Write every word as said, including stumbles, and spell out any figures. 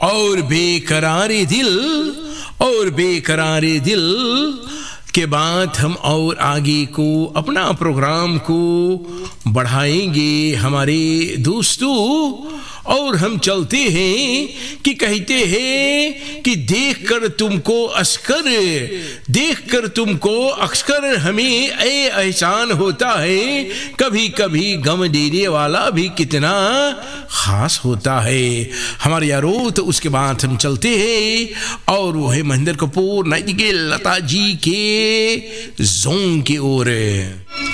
और बेकरारे दिल और बेकरारे दिल के बाद हम और आगे को अपना प्रोग्राम को बढ़ाएंगे हमारे दोस्तों। और हम चलते हैं कि कहते हैं कि देखकर तुमको अस्कर देखकर तुमको अक्सर हमें ए एहसान होता है, कभी कभी गम देने वाला भी कितना खास होता है हमारे यारों। तो उसके बाद हम चलते हैं और वो है महेंद्र कपूर नाइटिंगेल लता जी के जोन की ओर।